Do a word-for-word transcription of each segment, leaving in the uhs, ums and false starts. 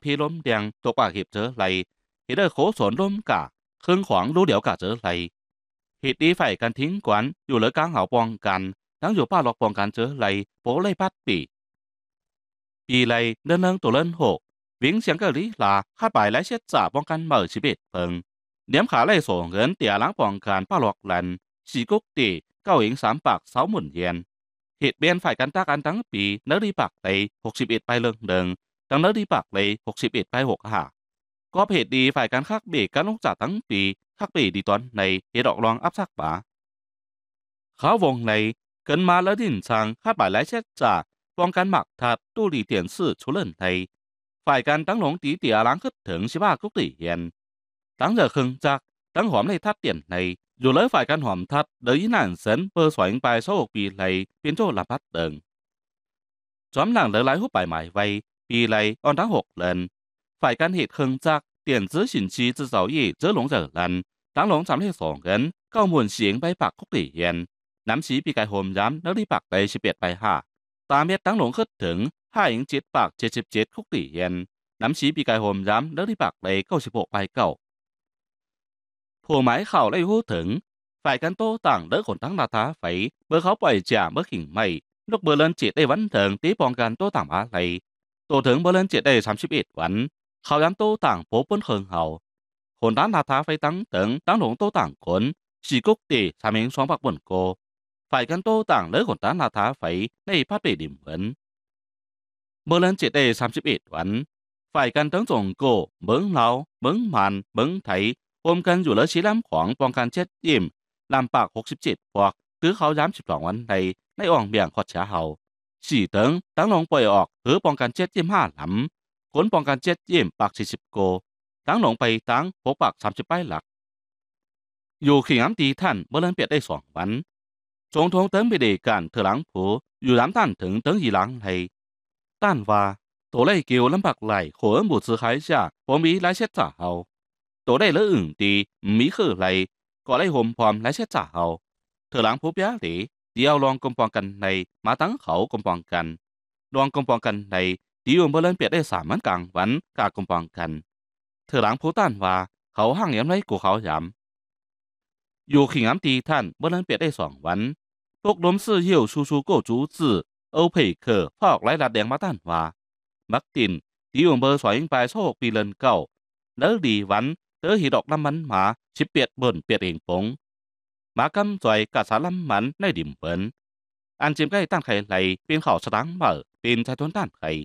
พีล้มแดงตัวปากเหบเจอไหลเหตุได้โขสวนล้มกะเครื่องขวางรู้เดี๋ยวกะเจอไหลเหตุดีไฟกันทิ้งกวนอยู่เหลือกลางเหาปองกันทั้งอยู่ป้าหลอกปองกันเจอไหลโป้เลยพัดปีปีไหลเดินเนิงตัวเล่นหกวิ่งเสียงกะลิลาคาดปลายและเช็ดจ่าป้องกันเหม่อชีวิตเพิงเดียมขาไล่ส่งเงินเตี่ยล้างปองกันป้าหลอกหลันสีกุกตีเก้าอิงสามปากเสาหมุนเย็นเหตุเบียนฝ่ายกันตากันทั้งปีเนื้อดีปากเลยหกสิบเอ็ดไปเรื่องเดิงดังเนื้อดีปากเลยหกสิบเอ็ดไปหกหาก็เพจดีฝ่ายการคักเบรกการลงจากทั้งปีคักปีดีตอนในเหตุดอกรองอับซักป่าเขาวงในเกินมาแล้วดินทางคาดปลายและเช็ดจ่าป้องกันหมักทัดตู้ดีเตียนสื่อชุเล่นไทยฝ่ายการตั้งหลงตีเตี่ยล้างขึ้นถึงสิบ้ากุกตีเย็นตั้งเจอครึ่งจักตั้งหอมในทัดเตียนในอยู่เลยฝ่ายการหอมทัดเดยนั่นเซนเปอร์สวยไปโซ่ปีไหลเป็นโจลาพัดเดิงจอมหลังเลยไหลหุบไปใหม่ไวปีไหลออนทั้งหกเลนฝ่ายการเหตุครึ่งจักเตียนซื้อสินชีจะเสายี่เจอหลงเจอลันตั้งหลงจำให้สองกันเก้าหมุนเสียงไปปักกุกตีเย็นน้ำสีปีกายโฮมย้ำแล้วรีปักไปสิบเอ็ดไปห้าตามเม็ดตั้งหลงขึ้นถึงห้าอิงเจ็ดปากเจ็ดสิบเจ็ดคุกตีเย็นน้ำสีปีกายโฮมย้ำแล้วรีปักไปเก้าสิบหกไปเก้าผู้หมายเข่าไล่หูถึงฝ่ายกันโตต่างเด้อคนทั้งนาทาไฟเมื่อเขาปล่อยจ่าเมื่อขิงไม่ลูกเบอร์เลนเจ็ดได้วันถึงตีปองกันโตต่างอะไรโตถึงเบอร์เลนเจ็ดได้สามสิบเอ็ดวันเขาย้ำโตต่างโป๊ปเปิ้ลเคิงเห่าคนทั้งนาทาไฟตั้งถึงตั้งหลงโตต่างคนสี่กุกตีสามเองสองปักบนโกฝ่ายกันโตต่างเด้อคนทั้งนาทาไฟในพัดเปดิมเหมือนเบอร์เลนเจ็ดได้สามสิบเอ็ดวันฝ่ายกันทั้งจงโกเบิ้งเหลาเบิ้งมันเบิ้งไถรวมกันอยู่แล้วชี้ล้ำขวางป้องกันเช็ดยิ้มลำปากหกสิบเจ็ดพวกคือเขาย้ำสิบสองวันในในอ่องเบี่ยงขอดเช้าเฮาสี่เติงตั้งลงปล่อยออกหรือป้องกันเช็ดยิ้มห้าลำขนป้องกันเช็ดยิ้มปากสี่สิบโกตั้งลงไปตั้งหกปากสามสิบป้ายหลักอยู่ขิงน้ำตีท่านเมื่อเล่นเปียดได้สองวันจงทงเติงไปเดกันเถลังผูอยู่น้ำท่านถึงเติงยีหลังให้ต้านว่าตัวไล่เกี่ยวลำปากไหลโขนบุตรซื้อขายชาผมมีไล่เช็ดจ่าเฮาตัวได้เลืออื่นตีมีคือไรก็ไล่ห่มพร้อมไล่เช็ดจ่าเฮาเถอหลังผู้เปียตีเดียวลองกำปองกันในมาตั้งเขากำปองกันลองกำปองกันในดีอยู่เมื่อเล่นเปียดได้สามมันกลางวันกากำปองกันเถอหลังผู้ต้านว่าเขาห้างย้ำไรกูเขาย้ำอยู่ขิงน้ำตีท่านเมื่อเล่นเปียดได้สองวันพวกล้มซื่อเหี่ยวชูชูโกจูจื่อเอาเผยเคอพอกไล่ลัดแดงมาต้านว่ามักตินดีอยู่เบอร์สอยไปโชคปีเลินเก่าเนื้อดีวันเตอหีดอกน้ำมันหมาชิบเปียดบนเปียดเองปงหมากำจ่อยกะสาลำมันในดิ่มเปิ้นอันจิมใกล้ต้านไข่ไหลเป็นข่าวสตังเบอเป็นชายทนต้านไข่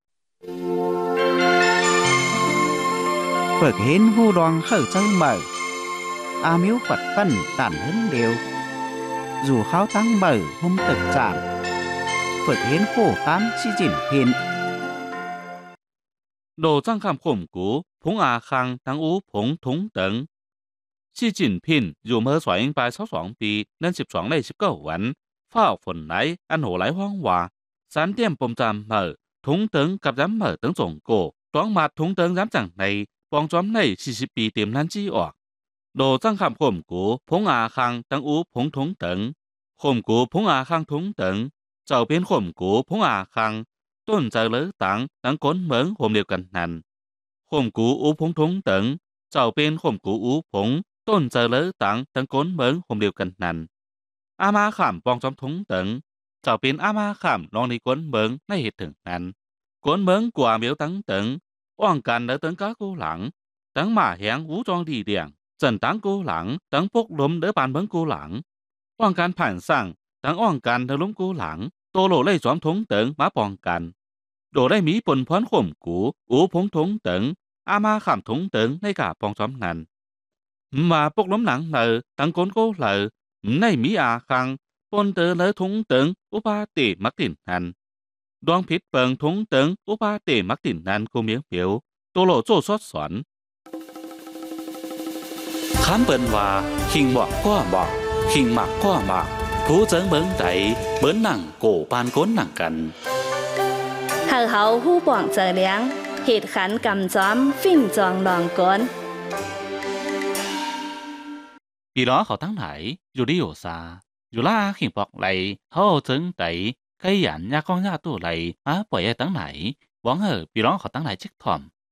เปิกเห็นหูรองเข้าเจ้าเบออามิวปัดปั้นตันเฮินเดียวdùเขาตั้งเบอหุ่มตึกจานเปิกเห็นโคฟ้ามชิจินเห็นโดจังคำข่มกูพงอาคังทั้งอูผงทุงเติงชี่จินพินอยู่เมื่อสอยไปเท่าสองปีเดือนสิบสองในสิบเก้าวันเฝ้าฝนไหลอันโหไหลห้องว่าสารเตี้ยมปมจำเมื่อทุงเติงกับย้ำเมื่อเติงส่งโกต้องมาทุงเติงย้ำจังในปองจอมในสี่สิบปีเต็มนั้นจี้ออกโดจังคำข่มกูพงอาคังทั้งอูผงทุงเติงข่มกูพงอาคังทุงเติงเจ้าเป็นข่มกูพงอาคังต้นเจอเลือตังตั้งก้นเหมืองห่มเดียวกันนั่นข่มกูอูพงทงเติงเจ้าเป็นข่มกูอูผงต้นเจอเลือตังตั้งก้นเหมืองห่มเดียวกันนั่นอามาขามปองจอมทงเติงเจ้าเป็นอามาขามลองในก้นเหมืองในเหตุถึงนั้นก้นเหมืองกว่าเมียวตั้งเติงว่างกันเดือตั้งก้ากูหลังตั้งหมาแหงวูจองดีเดียงจันตั้งกูหลังตั้งพกลมเดือปานเหมืองกูหลังว่างกันผ่านสั่งตั้งอ่องกันเดือล้มกูหลังโตโลไล่จอมทงเติงมาปองกันโดได้มีปนพรข่มกูอูพงทงเติงอามาขามทงเติงในกาปองจอมนั้นมาปกล้มหนังเลอตั้งก้นโกเลอในมีอาคังปนเตอเลอทงเติงอุปาติมักตินนันดวงผิดเปิงทงเติงอุปาติมักตินนันกูเมียงเปียวโตโลโจซอดสอนข้ามเปินว่าขิงบอกก็บอกขิงหมักก็หมักผู้เจิงเบิ้งไดเบิ้นหนังโกปานก้นหนังกันเฮาเฮาฮู้ป่องเจอเลี้ยงเหตุขันกำจอมฟิ่งจองลองก้นปีล้อเขาตั้งไหนอยู่ที่อยู่ซาอยู่ล่าขิงปอกไหลเขาเจิงไดใครหยันยากองยาตู้ไหลมาปล่อยตั้งไหนหวังเหอะปีล้อเขาตั้งไหนชิกถ่อม